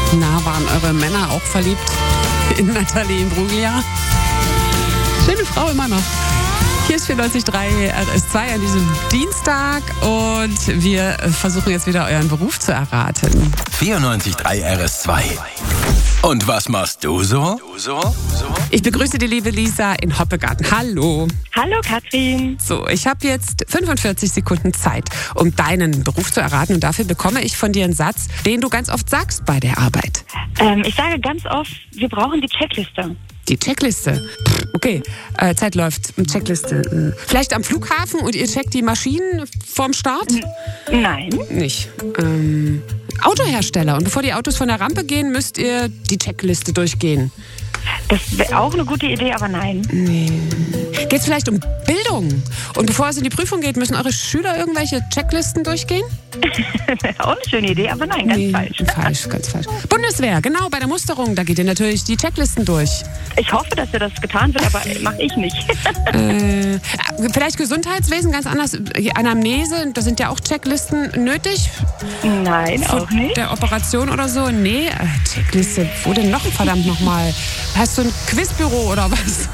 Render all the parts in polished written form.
Na, waren eure Männer auch verliebt in Nathalie Imbruglia? Schöne Frau immer noch. Hier ist 94.3 RS2 an diesem Dienstag und wir versuchen jetzt wieder euren Beruf zu erraten. 94.3 RS2. Und was machst du so? Ich begrüße die liebe Lisa in Hoppegarten. Hallo. Hallo Katrin. So, ich habe jetzt 45 Sekunden Zeit, um deinen Beruf zu erraten und dafür bekomme ich von dir einen Satz, den du ganz oft sagst bei der Arbeit. Ich sage ganz oft, wir brauchen die Checkliste. Die Checkliste. Okay, Zeit läuft. Checkliste. Vielleicht am Flughafen und ihr checkt die Maschinen vorm Start? Nein. Nicht. Autohersteller. Und bevor die Autos von der Rampe gehen, müsst ihr die Checkliste durchgehen. Das wäre auch eine gute Idee, aber nein. Nee. Geht es vielleicht um Bildung? Und bevor es in die Prüfung geht, müssen eure Schüler irgendwelche Checklisten durchgehen? Auch eine schöne Idee, aber nein, ganz falsch. Ganz falsch. Bundeswehr, genau, bei der Musterung, da geht ihr natürlich die Checklisten durch. Ich hoffe, dass das getan wird, aber mache ich nicht. Vielleicht Gesundheitswesen, ganz anders. Anamnese, da sind ja auch Checklisten nötig. Nein, auch nicht. Der Operation oder so? Nee, Checkliste, wo denn noch, verdammt nochmal? Hast du ein Quizbüro oder was?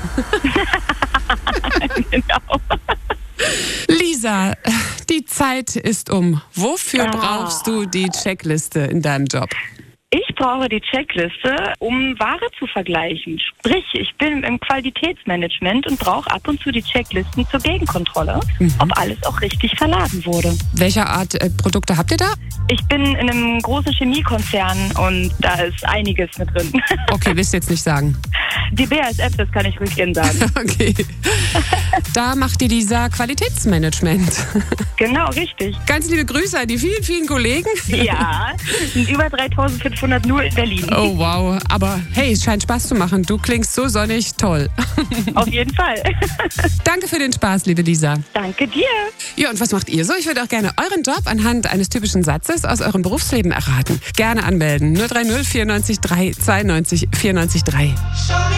Genau. Lisa, die Zeit ist um. Wofür brauchst du die Checkliste in deinem Job? Ich brauche die Checkliste, um Ware zu vergleichen. Sprich, ich bin im Qualitätsmanagement und brauche ab und zu die Checklisten zur Gegenkontrolle, ob alles auch richtig verladen wurde. Welcher Art Produkte habt ihr da? Ich bin in einem großen Chemiekonzern und da ist einiges mit drin. Okay, willst du jetzt nicht sagen. Die BASF, das kann ich ruhig gerne sagen. Okay. Da macht die Lisa Qualitätsmanagement. Genau, richtig. Ganz liebe Grüße an die vielen, vielen Kollegen. Ja, sind über 3.500 nur in Berlin. Oh wow, aber hey, es scheint Spaß zu machen. Du klingst so sonnig, toll. Auf jeden Fall. Danke für den Spaß, liebe Lisa. Danke dir. Ja, und was macht ihr so? Ich würde auch gerne euren Job anhand eines typischen Satzes aus eurem Berufsleben erraten. Gerne anmelden. 030 94 3 92 94 3.